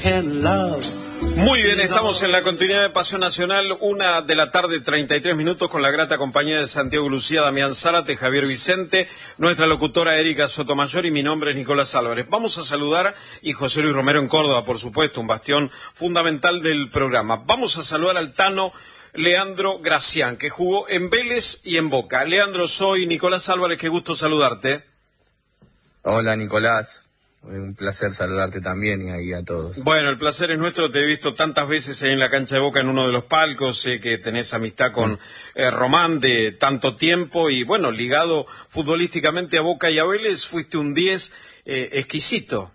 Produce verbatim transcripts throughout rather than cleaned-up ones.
Muy bien, estamos en la continuidad de Pasión Nacional, una de la tarde, treinta y tres minutos, con la grata compañía de Santiago Lucía, Damián Zárate, Javier Vicente, nuestra locutora Erika Sotomayor y mi nombre es Nicolás Álvarez. Vamos a saludar, y José Luis Romero en Córdoba, por supuesto, un bastión fundamental del programa. Vamos a saludar al Tano Leandro Gracián, que jugó en Vélez y en Boca. Leandro, soy Nicolás Álvarez, qué gusto saludarte. Hola, Nicolás. Un placer saludarte también y ahí a todos. Bueno, el placer es nuestro, te he visto tantas veces ahí en la cancha de Boca en uno de los palcos, sé que tenés amistad con eh, Román de tanto tiempo y bueno, ligado futbolísticamente a Boca y a Vélez, fuiste un diez eh, exquisito.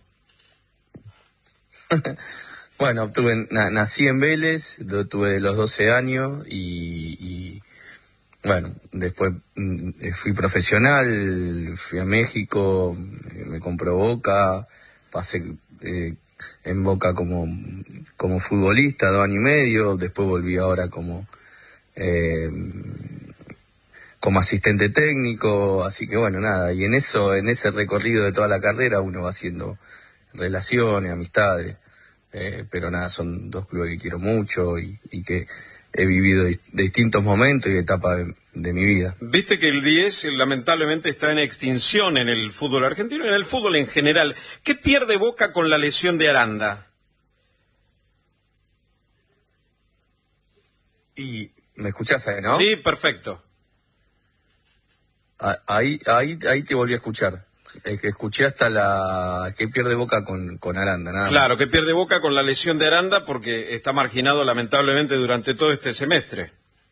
Bueno, tuve, na, nací en Vélez, tuve los doce años y, y bueno, después fui profesional, fui a México, me compró Boca, pasé eh, en Boca como, como futbolista dos años y medio, después volví ahora como, eh, como asistente técnico, así que bueno, nada, y en eso, en ese recorrido de toda la carrera uno va haciendo relaciones, amistades, eh, pero nada, son dos clubes que quiero mucho y, y que he vivido de distintos momentos y etapas de, de mi vida. Viste que el diez lamentablemente está en extinción en el fútbol argentino y en el fútbol en general. ¿Qué pierde Boca con la lesión de Aranda? Y me escuchás ahí, ¿no? Sí, perfecto. Ahí, ahí, ahí te volví a escuchar. El que escuché hasta la que pierde Boca con, con Aranda, nada Claro, más. que pierde Boca con la lesión de Aranda porque está marginado lamentablemente durante todo este semestre.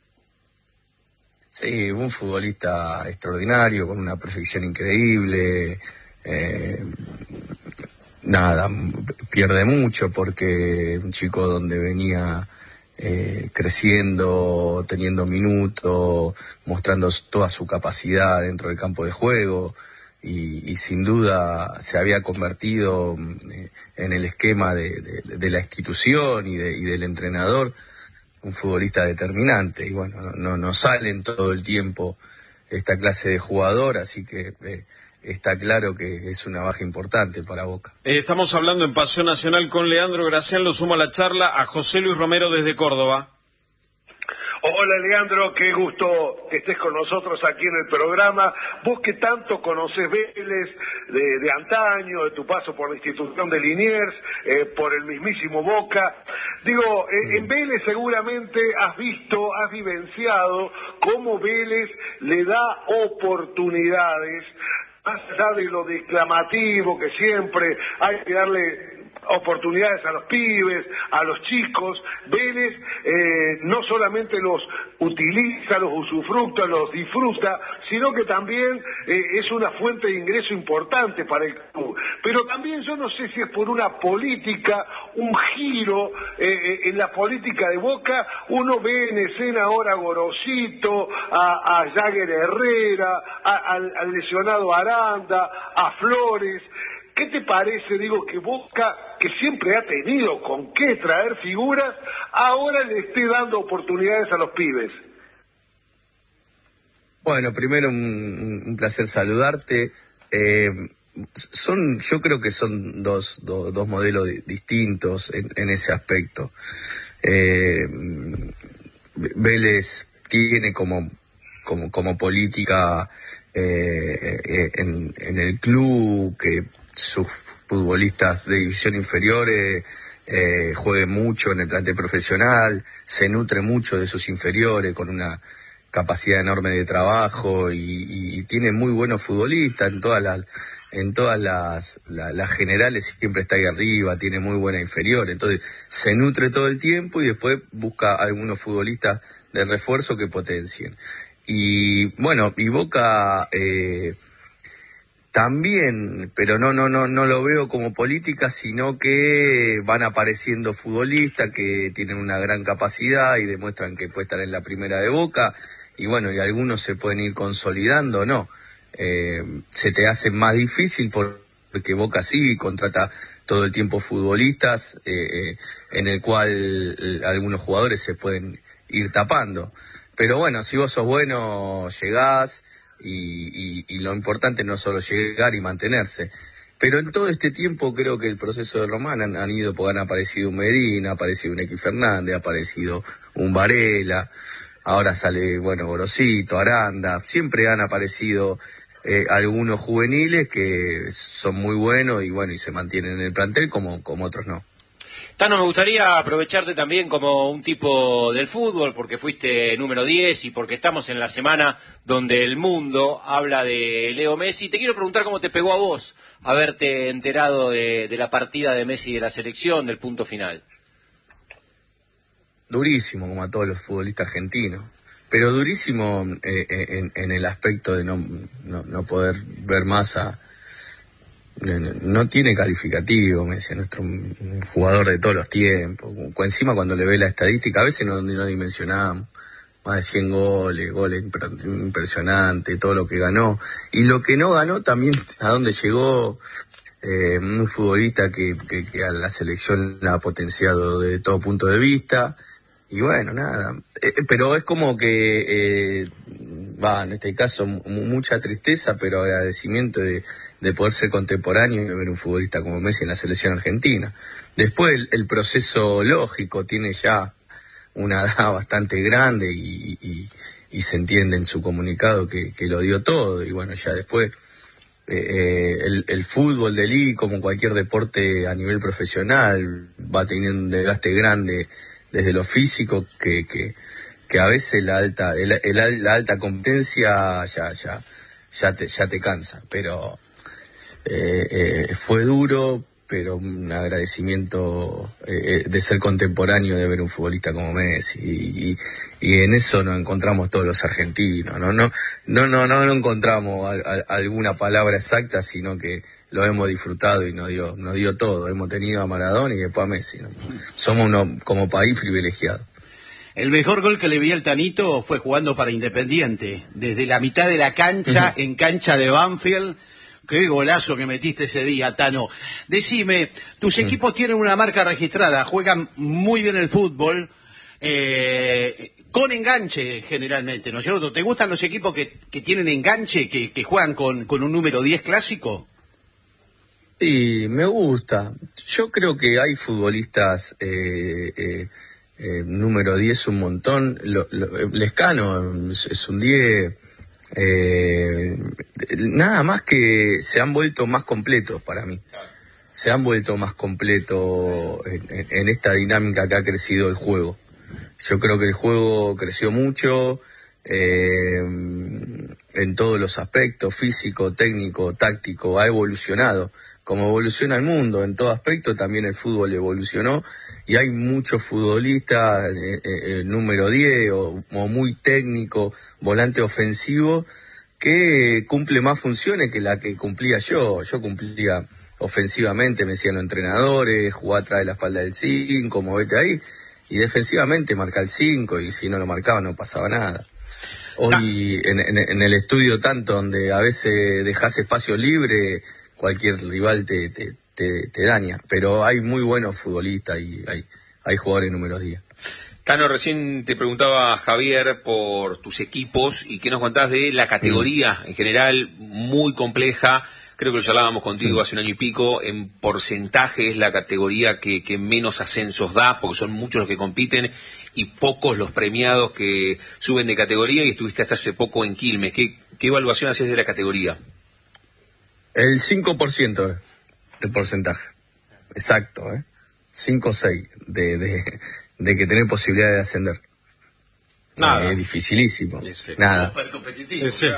Sí, un futbolista extraordinario, con una proyección increíble. Eh, nada, pierde mucho porque un chico donde venía eh, creciendo, teniendo minutos, mostrando toda su capacidad dentro del campo de juego. Y, y sin duda se había convertido eh, en el esquema de, de, de la institución y, de, y del entrenador, un futbolista determinante. Y bueno, no, no, no salen todo el tiempo esta clase de jugador, así que eh, está claro que es una baja importante para Boca. Eh, estamos hablando en Pasión Nacional con Leandro Gracián, lo sumo a la charla a José Luis Romero desde Córdoba. Hola Leandro, qué gusto que estés con nosotros aquí en el programa. Vos que tanto conocés Vélez de, de antaño, de tu paso por la institución de Liniers, eh, por el mismísimo Boca. Digo, eh, en Vélez seguramente has visto, has vivenciado cómo Vélez le da oportunidades, más allá de lo declamativo que siempre hay que darle oportunidades a los pibes, a los chicos. Vélez eh, no solamente los utiliza, los usufructa, los disfruta, sino que también eh, es una fuente de ingreso importante para el club. Pero también yo no sé si es por una política, un giro eh, en la política de Boca. Uno ve en escena ahora a Gorosito, a, a Jagger Herrera, a, al, al lesionado Aranda, a Flores. ¿Qué te parece, digo, que Boca, que siempre ha tenido con qué traer figuras, ahora le esté dando oportunidades a los pibes? Bueno, primero un, un placer saludarte. Eh, son, yo creo que son dos, dos, dos modelos distintos en, en ese aspecto. Eh, Vélez tiene como, como, como política eh, eh, en, en el club que sus futbolistas de división inferiores eh, jueguen mucho en el plantel profesional, se nutre mucho de sus inferiores con una capacidad enorme de trabajo y, y, y tiene muy buenos futbolistas en todas las en todas las, la, las generales, siempre está ahí arriba, tiene muy buena inferior, entonces se nutre todo el tiempo y después busca algunos futbolistas de refuerzo que potencien. Y bueno, y Boca eh, también, pero no, no, no, no lo veo como política, sino que van apareciendo futbolistas que tienen una gran capacidad y demuestran que puede estar en la primera de Boca, y bueno, y algunos se pueden ir consolidando, ¿no? Eh, se te hace más difícil porque Boca sí contrata todo el tiempo futbolistas, eh, eh, en el cual eh, algunos jugadores se pueden ir tapando. Pero bueno, si vos sos bueno, llegás. Y, y, y lo importante no es solo llegar y mantenerse. Pero en todo este tiempo creo que el proceso de Román han, han ido, porque han aparecido un Medina, ha aparecido un X Fernández, ha aparecido un Varela, ahora sale, bueno, Gorosito, Aranda, siempre han aparecido eh, algunos juveniles que son muy buenos y bueno, y se mantienen en el plantel como, como otros no. Tano, me gustaría aprovecharte también como un tipo del fútbol, porque fuiste número diez y porque estamos en la semana donde el mundo habla de Leo Messi. Te quiero preguntar cómo te pegó a vos haberte enterado de, de la partida de Messi de la selección, del punto final. Durísimo, como a todos los futbolistas argentinos, pero durísimo eh, en, en el aspecto de no, no, no poder ver más a... No, no tiene calificativo, me decía, nuestro un jugador de todos los tiempos. Encima cuando le ve la estadística, a veces no, no dimensionamos, más de cien goles, goles impresionantes, todo lo que ganó. Y lo que no ganó también, a dónde llegó, eh, un futbolista que, que, que a la selección la ha potenciado de todo punto de vista. Y bueno, nada, eh, pero es como que, eh, va, en este caso, m- mucha tristeza, pero agradecimiento de, de poder ser contemporáneo y ver un futbolista como Messi en la selección argentina. Después el, el proceso lógico tiene ya una edad bastante grande y, y, y se entiende en su comunicado que, que lo dio todo, y bueno, ya después eh, eh, el, el fútbol de liga, como cualquier deporte a nivel profesional, va teniendo un desgaste grande desde lo físico, que, que, que a veces la alta, el, el, la alta competencia ya, ya, ya te, ya te cansa, pero eh, eh, fue duro, pero un agradecimiento eh, de ser contemporáneo, de ver un futbolista como Messi, y, y, y en eso nos encontramos todos los argentinos, no, no, no, no, no, no encontramos a, a, alguna palabra exacta, sino que lo hemos disfrutado y nos dio, nos dio todo. Hemos tenido a Maradona y después a Messi, ¿no? Somos uno, como país, privilegiado. El mejor gol que le vi al Tanito fue jugando para Independiente, desde la mitad de la cancha, uh-huh. en cancha de Banfield. Qué golazo que metiste ese día, Tano. Decime, tus uh-huh. equipos tienen una marca registrada, juegan muy bien el fútbol, eh, con enganche generalmente, ¿no es cierto? ¿Te gustan los equipos que, que tienen enganche, que, que juegan con, con un número diez clásico? Sí, me gusta. Yo creo que hay futbolistas eh, eh, eh, número diez un montón. Lo, lo, Lescano es, es un diez. Eh, nada más que se han vuelto más completos para mí. Se han vuelto más completos en, en, en esta dinámica que ha crecido el juego. Yo creo que el juego creció mucho eh, en todos los aspectos, físico, técnico, táctico, ha evolucionado. Como evoluciona el mundo en todo aspecto, también el fútbol evolucionó, y hay muchos futbolistas eh, eh, número diez o, o muy técnico, volante ofensivo, que cumple más funciones que la que cumplía yo. Yo cumplía ofensivamente, me decían los entrenadores, jugar atrás de la espalda del cinco, movete ahí, y defensivamente marca el cinco, y si no lo marcaba no pasaba nada. Hoy en, en, en el estudio tanto, donde a veces dejás espacio libre, cualquier rival te, te, te, te daña, pero hay muy buenos futbolistas y hay, hay jugadores número diez. Tano, recién te preguntaba Javier por tus equipos y qué nos contás de la categoría mm. en general, muy compleja. Creo que lo charlábamos contigo mm. hace un año y pico. En porcentaje es la categoría que, que menos ascensos da, porque son muchos los que compiten y pocos los premiados que suben de categoría, y estuviste hasta hace poco en Quilmes. ¿Qué, qué evaluación haces de la categoría? El cinco por ciento el porcentaje, exacto, ¿eh? cinco o seis de, de, de que tener posibilidad de ascender. Nada. Es eh, dificilísimo, Ese. nada. Ese.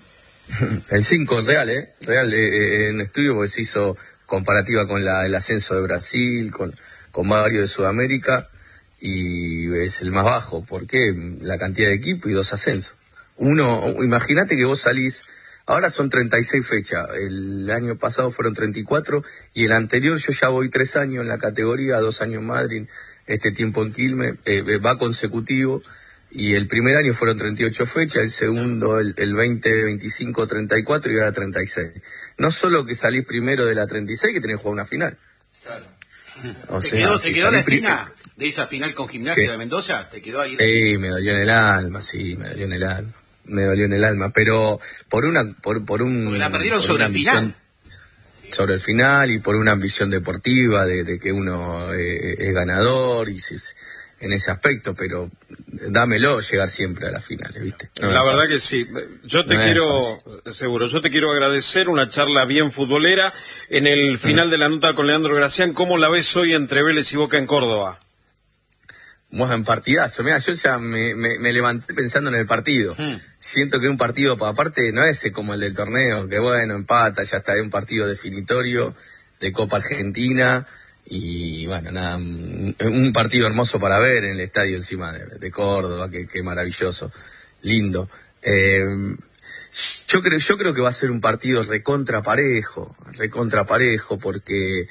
El cinco, real, ¿eh? Real, eh, en estudio, porque se hizo comparativa con la, el ascenso de Brasil, con, con varios de Sudamérica, y es el más bajo, porque la cantidad de equipo y dos ascensos. Uno, imagínate que vos salís. Ahora son treinta y seis fechas, el año pasado fueron treinta y cuatro, y el anterior yo ya voy tres años en la categoría, dos años en Madrid, este tiempo en Quilmes, eh, va consecutivo, y el primer año fueron treinta y ocho fechas, el segundo el, el veinte, veinticinco, treinta y cuatro y ahora treinta y seis. No solo que salís primero de la treinta y seis, que tenés que jugar una final. Claro. O ¿Te sea, quedó, si ¿te quedó la espina prim... de esa final con Gimnasia ¿Qué? de Mendoza? ¿Te quedó ahí? Eh, me dolió en el alma, sí, me dolió en el alma. Me dolió en el alma, pero por una, por, por un... Porque la perdieron sobre el final. sobre el final y por una ambición deportiva de, de que uno eh, es ganador y si, en ese aspecto, pero dámelo llegar siempre a las finales, ¿viste? No la verdad fácil. Que sí. Yo te no quiero, seguro, yo te quiero agradecer una charla bien futbolera. En el final mm. de la nota con Leandro Gracián, ¿cómo la ves hoy entre Vélez y Boca en Córdoba? Bueno, en partidazo. Mira, yo ya me, me, me levanté pensando en el partido. Mm. Siento que un partido, aparte, no es como el del torneo, que bueno, empata, ya está, es un partido definitorio de Copa Argentina. Y bueno, nada, un partido hermoso para ver en el estadio encima de, de Córdoba, que, que maravilloso, lindo. Eh, yo creo, yo creo que va a ser un partido recontra parejo, recontra parejo, porque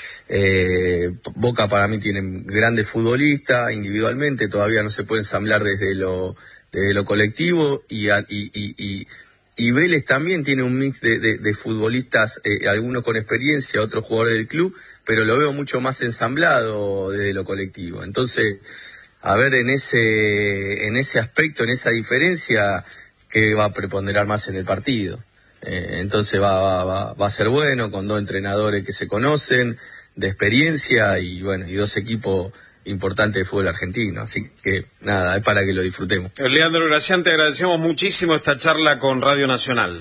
eh, Boca para mí tiene grandes futbolistas individualmente, todavía no se puede ensamblar desde lo, desde lo colectivo, y, y, y, y, y Vélez también tiene un mix de, de, de futbolistas, eh, algunos con experiencia, otros jugadores del club, pero lo veo mucho más ensamblado desde lo colectivo. Entonces, a ver en ese en ese aspecto, en esa diferencia, que va a preponderar más en el partido. Eh, entonces va, va, va, va a ser bueno, con dos entrenadores que se conocen, de experiencia, y bueno, y dos equipos importantes de fútbol argentino. Así que, nada, es para que lo disfrutemos. Leandro Gracián, te agradecemos muchísimo esta charla con Radio Nacional.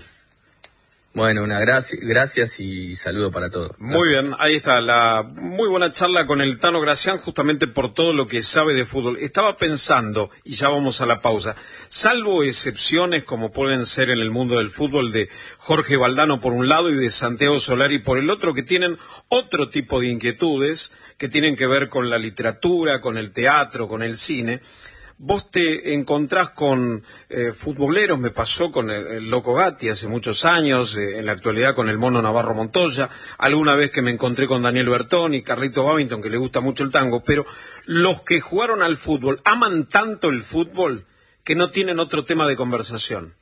Bueno, una gracia, gracias y saludo para todos. Gracias. Muy bien, ahí está, la muy buena charla con el Tano Gracián, justamente por todo lo que sabe de fútbol. Estaba pensando, y ya vamos a la pausa, salvo excepciones como pueden ser en el mundo del fútbol de Jorge Valdano por un lado y de Santiago Solari por el otro, que tienen otro tipo de inquietudes que tienen que ver con la literatura, con el teatro, con el cine. Vos te encontrás con eh, futboleros, me pasó con el, el Loco Gatti hace muchos años, eh, en la actualidad con el Mono Navarro Montoya, alguna vez que me encontré con Daniel Bertoni, Carlito Babington, que le gusta mucho el tango, pero los que jugaron al fútbol aman tanto el fútbol que no tienen otro tema de conversación.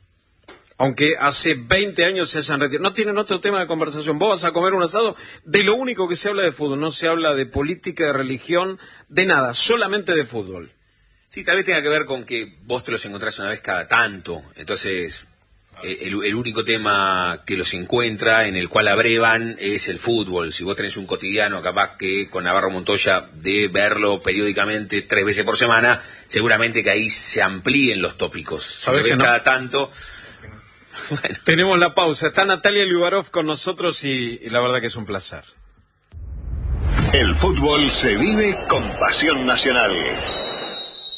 Aunque hace veinte años se hayan retirado, no tienen otro tema de conversación. Vos vas a comer un asado, de lo único que se habla de fútbol, no se habla de política, de religión, de nada, solamente de fútbol. Sí, tal vez tenga que ver con que vos te los encontrás una vez cada tanto, entonces el, el único tema que los encuentra, en el cual abrevan, es el fútbol. Si vos tenés un cotidiano, capaz que con Navarro Montoya, de verlo periódicamente tres veces por semana, seguramente que ahí se amplíen los tópicos. Si lo ves no? cada tanto... Bueno. Tenemos la pausa, está Natalia Liubarov con nosotros y, y la verdad que es un placer. El fútbol se vive con pasión nacional.